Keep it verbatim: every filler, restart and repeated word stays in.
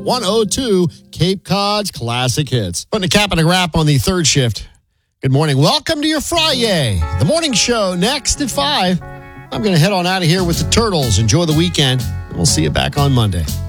one oh two, Cape Cod's Classic Hits. Putting a cap and a wrap on the third shift. Good morning. Welcome to your Friday. The morning show next at five. I'm going to head on out of here with the Turtles. Enjoy the weekend. We'll see you back on Monday.